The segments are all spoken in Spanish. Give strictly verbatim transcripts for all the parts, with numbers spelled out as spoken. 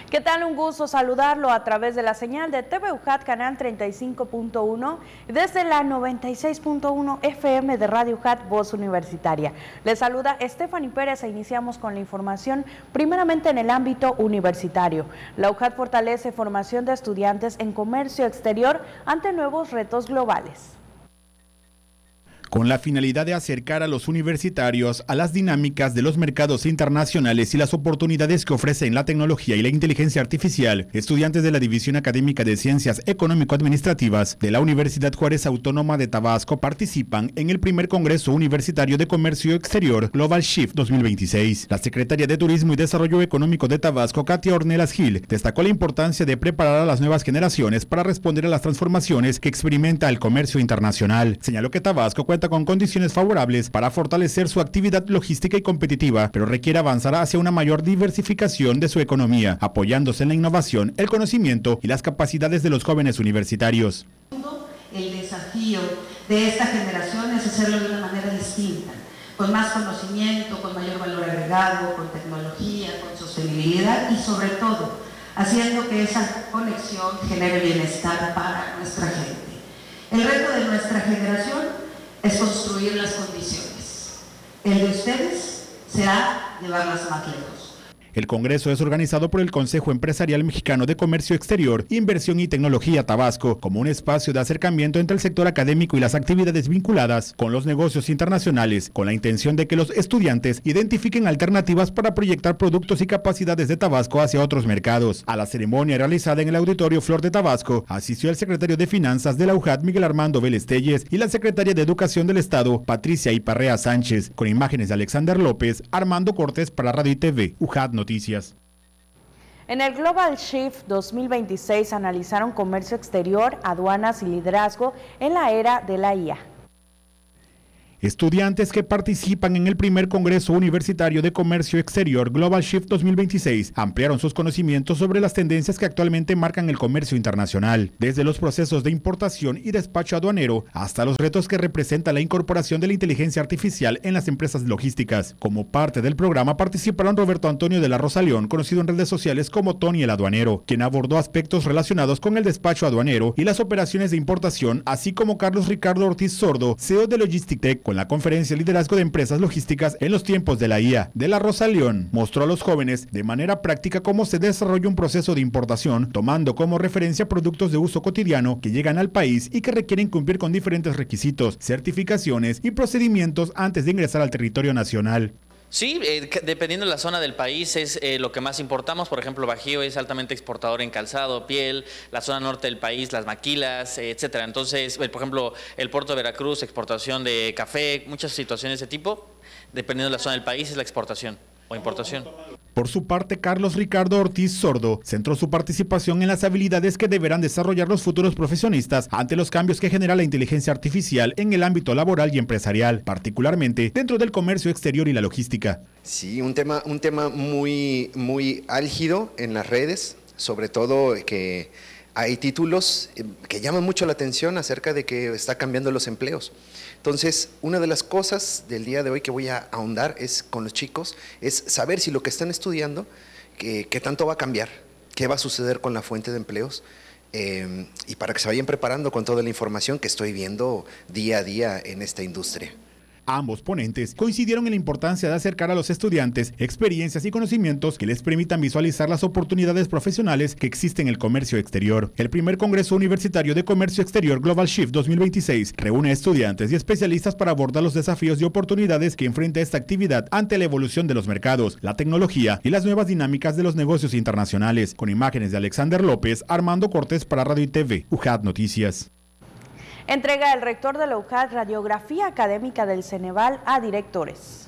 ¿Qué tal? Un gusto saludarlo a través de la señal de T V U J A T Canal treinta y cinco punto uno y desde la noventa y seis punto uno F M de Radio U J A T Voz Universitaria. Les saluda Stephanie Pérez e iniciamos con la información primeramente en el ámbito universitario. La U J A T fortalece formación de estudiantes en comercio exterior ante nuevos retos globales. Con la finalidad de acercar a los universitarios a las dinámicas de los mercados internacionales y las oportunidades que ofrecen la tecnología y la inteligencia artificial, estudiantes de la División Académica de Ciencias Económico-Administrativas de la Universidad Juárez Autónoma de Tabasco participan en el primer Congreso Universitario de Comercio Exterior Global Shift dos mil veintiséis. La secretaria de Turismo y Desarrollo Económico de Tabasco, Katia Ornelas Gil, destacó la importancia de preparar a las nuevas generaciones para responder a las transformaciones que experimenta el comercio internacional. Señaló que Tabasco cuenta con condiciones favorables para fortalecer su actividad logística y competitiva, pero requiere avanzar hacia una mayor diversificación de su economía, apoyándose en la innovación, el conocimiento y las capacidades de los jóvenes universitarios. El desafío de esta generación es hacerlo de una manera distinta, con más conocimiento, con mayor valor agregado, con tecnología, con sostenibilidad y sobre todo haciendo que esa conexión genere bienestar para nuestra gente. El reto de nuestra generación es construir las condiciones. El de ustedes será llevarlas más lejos. El Congreso es organizado por el Consejo Empresarial Mexicano de Comercio Exterior, Inversión y Tecnología Tabasco, como un espacio de acercamiento entre el sector académico y las actividades vinculadas con los negocios internacionales, con la intención de que los estudiantes identifiquen alternativas para proyectar productos y capacidades de Tabasco hacia otros mercados. A la ceremonia realizada en el Auditorio Flor de Tabasco, asistió el secretario de Finanzas de la U J A T, Miguel Armando Vélez Telles, y la secretaria de Educación del Estado, Patricia Iparrea Sánchez, con imágenes de Alexander López, Armando Cortés para Radio y T V, U J A T Noticias. En el Global Shift dos mil veintiséis analizaron comercio exterior, aduanas y liderazgo en la era de la I A. Estudiantes que participan en el primer Congreso Universitario de Comercio Exterior Global Shift dos mil veintiséis ampliaron sus conocimientos sobre las tendencias que actualmente marcan el comercio internacional, desde los procesos de importación y despacho aduanero hasta los retos que representa la incorporación de la inteligencia artificial en las empresas logísticas. Como parte del programa participaron Roberto Antonio de la Rosa León, conocido en redes sociales como Tony el Aduanero, quien abordó aspectos relacionados con el despacho aduanero y las operaciones de importación, así como Carlos Ricardo Ortiz Sordo, C E O de Logistic Tech, con la conferencia Liderazgo de Empresas Logísticas en los tiempos de la I A. De la Rosa León mostró a los jóvenes de manera práctica cómo se desarrolla un proceso de importación, tomando como referencia productos de uso cotidiano que llegan al país y que requieren cumplir con diferentes requisitos, certificaciones y procedimientos antes de ingresar al territorio nacional. Sí, eh, dependiendo de la zona del país es eh, lo que más importamos. Por ejemplo, Bajío es altamente exportador en calzado, piel, la zona norte del país, las maquilas, eh, etcétera. Entonces, eh, por ejemplo, el puerto de Veracruz, exportación de café, muchas situaciones de ese tipo. Dependiendo de la zona del país es la exportación o importación. Por su parte, Carlos Ricardo Ortiz Sordo centró su participación en las habilidades que deberán desarrollar los futuros profesionistas ante los cambios que genera la inteligencia artificial en el ámbito laboral y empresarial, particularmente dentro del comercio exterior y la logística. Sí, un tema, un tema muy, muy álgido en las redes, sobre todo que hay títulos que llaman mucho la atención acerca de que está cambiando los empleos. Entonces, una de las cosas del día de hoy que voy a ahondar es con los chicos, es saber si lo que están estudiando, qué tanto va a cambiar, qué va a suceder con la fuente de empleos, eh, y para que se vayan preparando con toda la información que estoy viendo día a día en esta industria. Ambos ponentes coincidieron en la importancia de acercar a los estudiantes experiencias y conocimientos que les permitan visualizar las oportunidades profesionales que existen en el comercio exterior. El primer Congreso Universitario de Comercio Exterior Global Shift dos mil veintiséis reúne a estudiantes y especialistas para abordar los desafíos y oportunidades que enfrenta esta actividad ante la evolución de los mercados, la tecnología y las nuevas dinámicas de los negocios internacionales. Con imágenes de Alexander López, Armando Cortés para Radio y T V, U J A T Noticias. Entrega el rector de la U J A T radiografía académica del Ceneval a directores.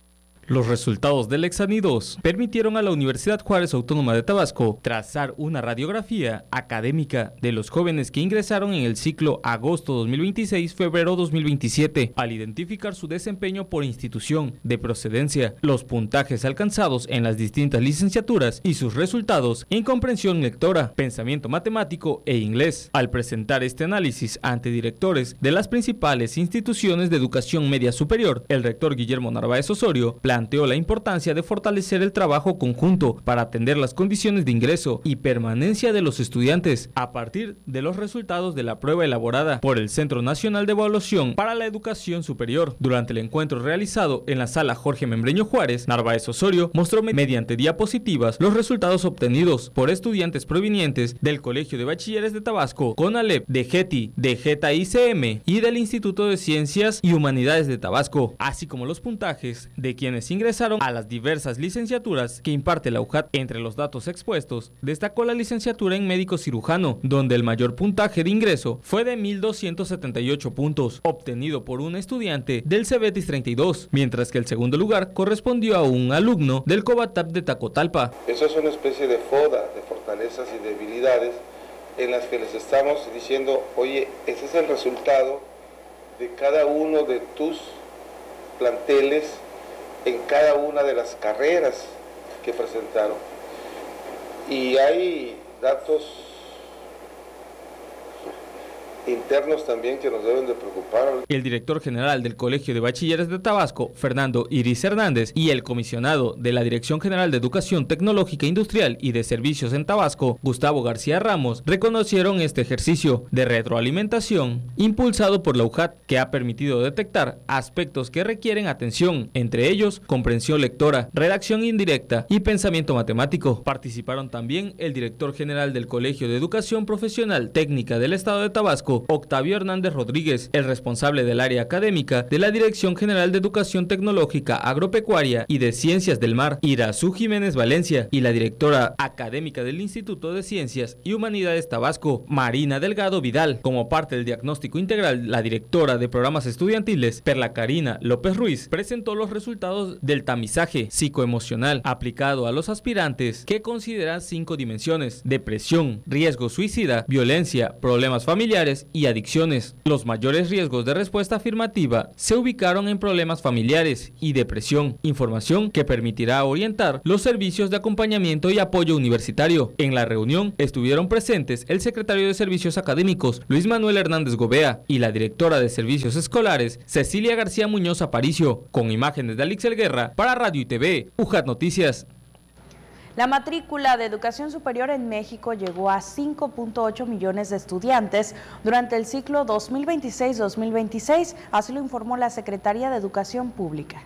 Los resultados del Examen dos permitieron a la Universidad Juárez Autónoma de Tabasco trazar una radiografía académica de los jóvenes que ingresaron en el ciclo agosto dos mil veintiséis-febrero dos mil veintisiete, al identificar su desempeño por institución de procedencia, los puntajes alcanzados en las distintas licenciaturas y sus resultados en comprensión lectora, pensamiento matemático e inglés. Al presentar este análisis ante directores de las principales instituciones de educación media superior, el rector Guillermo Narváez Osorio planteó planteó la importancia de fortalecer el trabajo conjunto para atender las condiciones de ingreso y permanencia de los estudiantes a partir de los resultados de la prueba elaborada por el Centro Nacional de Evaluación para la Educación Superior. Durante el encuentro realizado en la sala Jorge Membreño Juárez, Narváez Osorio mostró mediante diapositivas los resultados obtenidos por estudiantes provenientes del Colegio de Bachilleres de Tabasco, CONALEP, de GETI, de Geta I C M y del Instituto de Ciencias y Humanidades de Tabasco, así como los puntajes de quienes ingresaron a las diversas licenciaturas que imparte la U J A T. Entre los datos expuestos, destacó la licenciatura en médico cirujano, donde el mayor puntaje de ingreso fue de mil doscientos setenta y ocho puntos, obtenido por un estudiante del Cebetis treinta y dos, mientras que el segundo lugar correspondió a un alumno del COBATAP de Tacotalpa. Eso es una especie de foda de fortalezas y debilidades en las que les estamos diciendo, oye, ese es el resultado de cada uno de tus planteles en cada una de las carreras que presentaron. Y hay datos internos también que nos deben de preocupar. El director general del Colegio de Bachilleres de Tabasco, Fernando Iris Hernández, y el comisionado de la Dirección General de Educación Tecnológica Industrial y de Servicios en Tabasco, Gustavo García Ramos, reconocieron este ejercicio de retroalimentación impulsado por la U J A T, que ha permitido detectar aspectos que requieren atención, entre ellos comprensión lectora, redacción indirecta y pensamiento matemático. Participaron también el director general del Colegio de Educación Profesional Técnica del Estado de Tabasco, Octavio Hernández Rodríguez, el responsable del área académica de la Dirección General de Educación Tecnológica Agropecuaria y de Ciencias del Mar, Irazú Jiménez Valencia, y la directora académica del Instituto de Ciencias y Humanidades Tabasco, Marina Delgado Vidal. Como parte del diagnóstico integral, la directora de programas estudiantiles, Perla Karina López Ruiz, presentó los resultados del tamizaje psicoemocional aplicado a los aspirantes, que considera cinco dimensiones: depresión, riesgo suicida, violencia, problemas familiares y adicciones. Los mayores riesgos de respuesta afirmativa se ubicaron en problemas familiares y depresión, información que permitirá orientar los servicios de acompañamiento y apoyo universitario. En la reunión estuvieron presentes el secretario de Servicios Académicos, Luis Manuel Hernández Gobea, y la directora de Servicios Escolares, Cecilia García Muñoz Aparicio, con imágenes de Alixel Guerra para Radio y T V, U J A T Noticias. La matrícula de educación superior en México llegó a cinco punto ocho millones de estudiantes durante el ciclo dos mil veintiséis dos mil veintiséis, así lo informó la Secretaría de Educación Pública.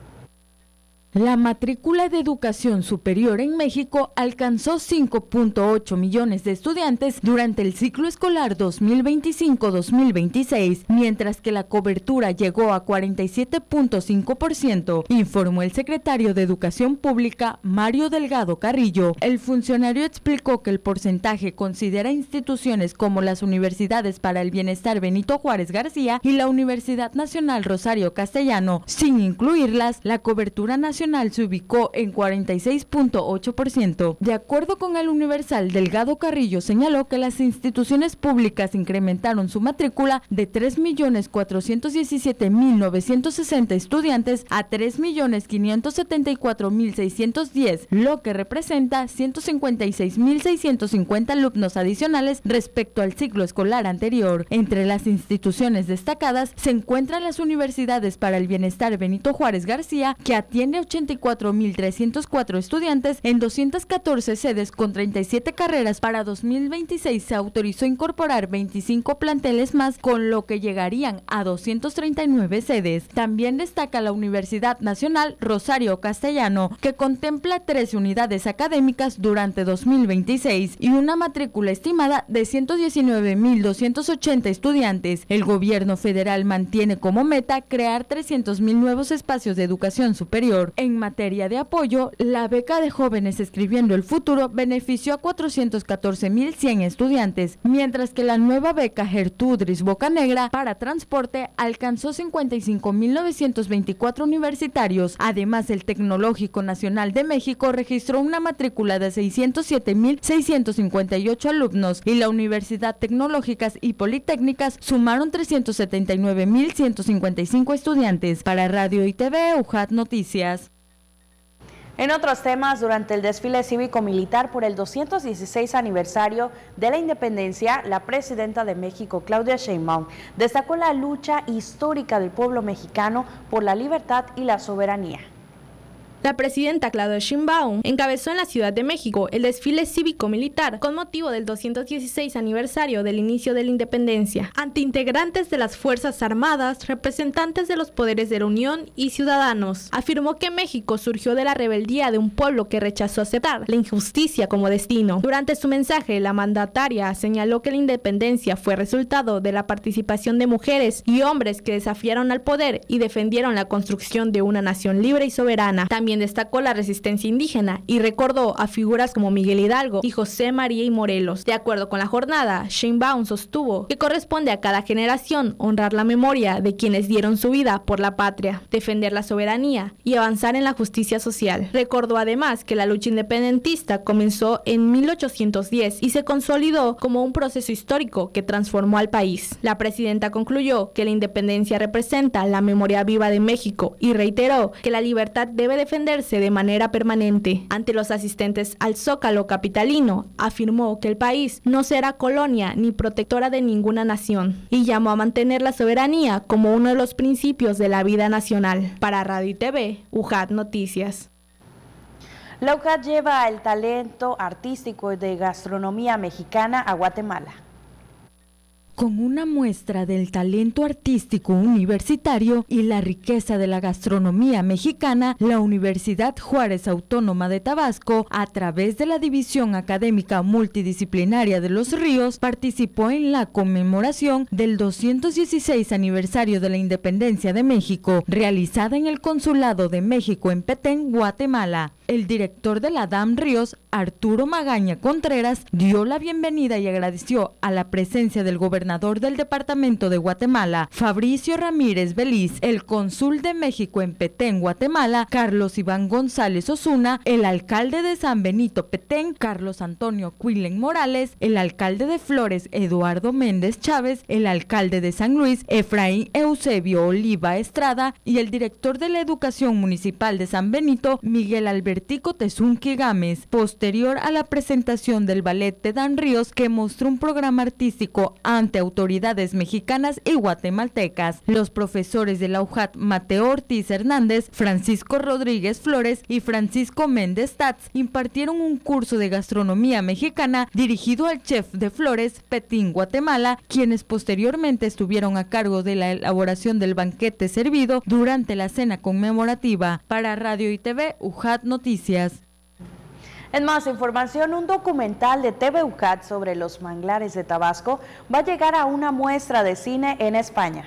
La matrícula de educación superior en México alcanzó cinco punto ocho millones de estudiantes durante el ciclo escolar dos mil veinticinco dos mil veintiséis, mientras que la cobertura llegó a cuarenta y siete punto cinco por ciento, informó el secretario de Educación Pública, Mario Delgado Carrillo. El funcionario explicó que el porcentaje considera instituciones como las Universidades para el Bienestar Benito Juárez García y la Universidad Nacional Rosario Castellano. Sin incluirlas, la cobertura nacional se ubicó en cuarenta y seis punto ocho por ciento. De acuerdo con el Universal, Delgado Carrillo señaló que las instituciones públicas incrementaron su matrícula de tres millones cuatrocientos diecisiete mil novecientos sesenta estudiantes a tres millones quinientos setenta y cuatro mil seiscientos diez, lo que representa ciento cincuenta y seis mil seiscientos cincuenta alumnos adicionales respecto al ciclo escolar anterior. Entre las instituciones destacadas se encuentran las Universidades para el Bienestar Benito Juárez García, que atiende ochenta y cuatro mil trescientos cuatro estudiantes en doscientas catorce sedes con treinta y siete carreras. Para dos mil veintiséis se autorizó incorporar veinticinco planteles más, con lo que llegarían a doscientas treinta y nueve sedes. También destaca la Universidad Nacional Rosario Castellano, que contempla trece unidades académicas durante dos mil veintiséis y una matrícula estimada de ciento diecinueve mil doscientos ochenta estudiantes. El gobierno federal mantiene como meta crear trescientos mil nuevos espacios de educación superior. En materia de apoyo, la beca de Jóvenes Escribiendo el Futuro benefició a cuatrocientos catorce mil cien estudiantes, mientras que la nueva beca Gertrudis Bocanegra para transporte alcanzó cincuenta y cinco mil novecientos veinticuatro universitarios. Además, el Tecnológico Nacional de México registró una matrícula de seiscientos siete mil seiscientos cincuenta y ocho alumnos y la Universidad Tecnológicas y Politécnicas sumaron trescientos setenta y nueve mil ciento cincuenta y cinco estudiantes. Para Radio y T V, U J A T Noticias. En otros temas, durante el desfile cívico-militar por el doscientos dieciséis aniversario de la independencia, la presidenta de México, Claudia Sheinbaum, destacó la lucha histórica del pueblo mexicano por la libertad y la soberanía. La presidenta Claudia Sheinbaum encabezó en la Ciudad de México el desfile cívico-militar con motivo del doscientos dieciséis aniversario del inicio de la independencia, ante integrantes de las Fuerzas Armadas, representantes de los poderes de la Unión y ciudadanos. Afirmó que México surgió de la rebeldía de un pueblo que rechazó aceptar la injusticia como destino. Durante su mensaje, la mandataria señaló que la independencia fue resultado de la participación de mujeres y hombres que desafiaron al poder y defendieron la construcción de una nación libre y soberana. También También destacó la resistencia indígena y recordó a figuras como Miguel Hidalgo y José María y Morelos. De acuerdo con la jornada, Sheinbaum sostuvo que corresponde a cada generación honrar la memoria de quienes dieron su vida por la patria, defender la soberanía y avanzar en la justicia social. Recordó además que la lucha independentista comenzó en mil ochocientos diez y se consolidó como un proceso histórico que transformó al país. La presidenta concluyó que la independencia representa la memoria viva de México y reiteró que la libertad debe defenderse de manera permanente. Ante los asistentes al Zócalo capitalino, afirmó que el país no será colonia ni protectora de ninguna nación y llamó a mantener la soberanía como uno de los principios de la vida nacional. Para Radio y T V, U J A T Noticias. La U J A T lleva el talento artístico de gastronomía mexicana a Guatemala. Con una muestra del talento artístico universitario y la riqueza de la gastronomía mexicana, la Universidad Juárez Autónoma de Tabasco, a través de la División Académica Multidisciplinaria de Los Ríos, participó en la conmemoración del doscientos dieciséis aniversario de la Independencia de México, realizada en el Consulado de México en Petén, Guatemala. El director de la D A M Ríos, Arturo Magaña Contreras, dio la bienvenida y agradeció a la presencia del gobernador del departamento de Guatemala, Fabricio Ramírez Beliz, el cónsul de México en Petén, Guatemala, Carlos Iván González Osuna, el alcalde de San Benito Petén, Carlos Antonio Quilen Morales, el alcalde de Flores, Eduardo Méndez Chávez, el alcalde de San Luis, Efraín Eusebio Oliva Estrada, y el director de la Educación Municipal de San Benito, Miguel Albertico Tezunqui Gámez. Posterior a la presentación del ballet de Dan Ríos, que mostró un programa artístico ante autoridades mexicanas y guatemaltecas, los profesores de la U J A T Mateo Ortiz Hernández, Francisco Rodríguez Flores y Francisco Méndez Tats impartieron un curso de gastronomía mexicana dirigido al chef de Flores, Petén, Guatemala, quienes posteriormente estuvieron a cargo de la elaboración del banquete servido durante la cena conmemorativa. Para Radio y T V, U J A T Noticias. En más información, un documental de T V U J A T sobre los manglares de Tabasco va a llegar a una muestra de cine en España.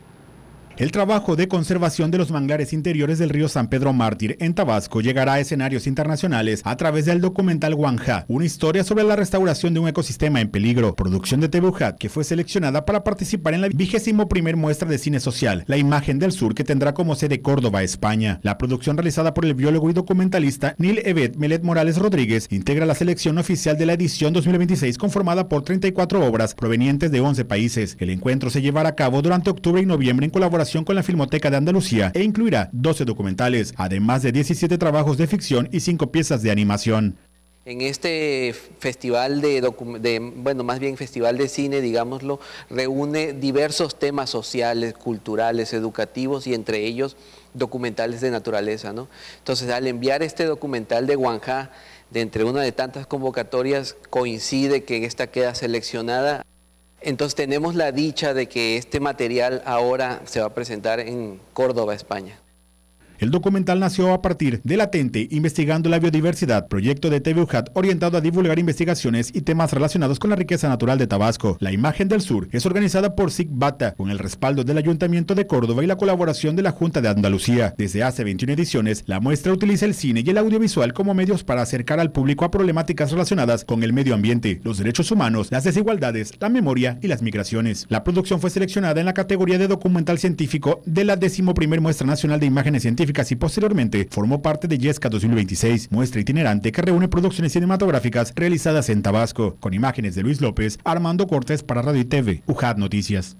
El trabajo de conservación de los manglares interiores del río San Pedro Mártir en Tabasco llegará a escenarios internacionales a través del documental Guanja, una historia sobre la restauración de un ecosistema en peligro, producción de T V U J A T, que fue seleccionada para participar en la vigésimo primer muestra de cine social, La Imagen del Sur, que tendrá como sede Córdoba, España. La producción, realizada por el biólogo y documentalista Nil Evet Melet Morales Rodríguez, integra la selección oficial de la edición dos mil veintiséis, conformada por treinta y cuatro obras provenientes de once países. El encuentro se llevará a cabo durante octubre y noviembre en colaboración con la Filmoteca de Andalucía e incluirá doce documentales, además de diecisiete trabajos de ficción y cinco piezas de animación. En este festival de, de, bueno, más bien festival de cine, digámoslo, reúne diversos temas sociales, culturales, educativos y entre ellos documentales de naturaleza, ¿no? Entonces, al enviar este documental de Guanja, de entre una de tantas convocatorias, coincide que esta queda seleccionada. Entonces tenemos la dicha de que este material ahora se va a presentar en Córdoba, España. El documental nació a partir de Latente, Investigando la Biodiversidad, proyecto de T V U J A T orientado a divulgar investigaciones y temas relacionados con la riqueza natural de Tabasco. La Imagen del Sur es organizada por SIC Bata, con el respaldo del Ayuntamiento de Córdoba y la colaboración de la Junta de Andalucía. Desde hace veintiuna ediciones, la muestra utiliza el cine y el audiovisual como medios para acercar al público a problemáticas relacionadas con el medio ambiente, los derechos humanos, las desigualdades, la memoria y las migraciones. La producción fue seleccionada en la categoría de documental científico de la décimo primer Muestra Nacional de Imágenes Científicas y posteriormente formó parte de Yesca dos mil veintiséis, muestra itinerante que reúne producciones cinematográficas realizadas en Tabasco, con imágenes de Luis López, Armando Cortés para Radio y T V, U J A T Noticias.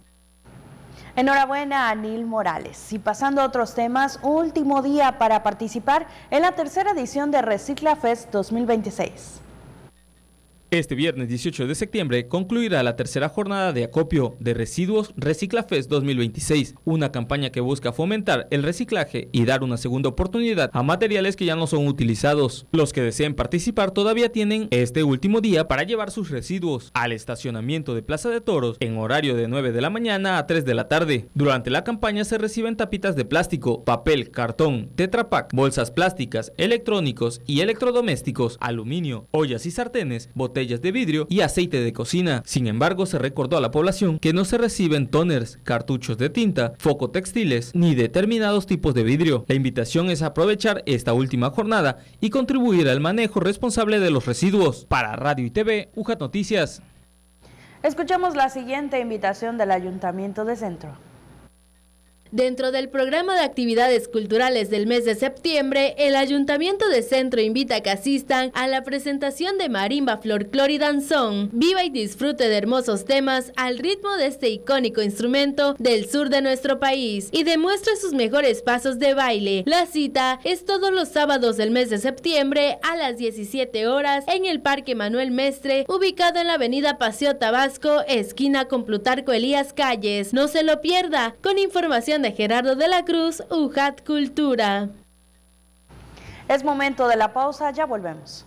Enhorabuena a Nil Morales. Y pasando a otros temas, último día para participar en la tercera edición de Recicla Fest dos mil veintiséis. Este viernes dieciocho de septiembre concluirá la tercera jornada de acopio de residuos Reciclafest dos mil veintiséis, una campaña que busca fomentar el reciclaje y dar una segunda oportunidad a materiales que ya no son utilizados. Los que deseen participar todavía tienen este último día para llevar sus residuos al estacionamiento de Plaza de Toros en horario de nueve de la mañana a tres de la tarde. Durante la campaña se reciben tapitas de plástico, papel, cartón, Tetra Pak, bolsas plásticas, electrónicos y electrodomésticos, aluminio, ollas y sartenes, botellas de vidrio y aceite de cocina. Sin embargo, se recordó a la población que no se reciben tóners, cartuchos de tinta, focotextiles ni determinados tipos de vidrio. La invitación es aprovechar esta última jornada y contribuir al manejo responsable de los residuos. Para Radio y T V, UJAT Noticias. Escuchamos la siguiente invitación del Ayuntamiento de Centro. Dentro del programa de actividades culturales del mes de septiembre, el Ayuntamiento de Centro invita a que asistan a la presentación de Marimba, Folclor y Danzón. Viva y disfrute de hermosos temas al ritmo de este icónico instrumento del sur de nuestro país y demuestre sus mejores pasos de baile. La cita es todos los sábados del mes de septiembre a las diecisiete horas en el Parque Manuel Mestre, ubicado en la avenida Paseo Tabasco, esquina con Plutarco Elías Calles. No se lo pierda, con información de Gerardo de la Cruz, UJAT Cultura. Es momento de la pausa, ya volvemos.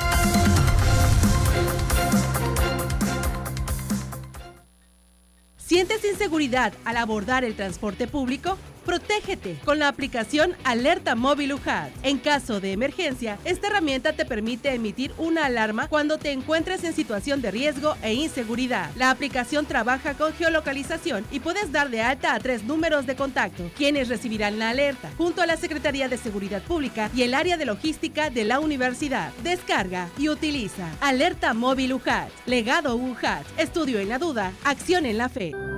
¿Sientes inseguridad al abordar el transporte público? Protégete con la aplicación Alerta Móvil UJAT. En caso de emergencia, esta herramienta te permite emitir una alarma cuando te encuentres en situación de riesgo e inseguridad. La aplicación trabaja con geolocalización y puedes dar de alta a tres números de contacto, quienes recibirán la alerta, junto a la Secretaría de Seguridad Pública y el área de logística de la universidad. Descarga y utiliza Alerta Móvil UJAT. Legado UJAT. Estudio en la duda, acción en la fe.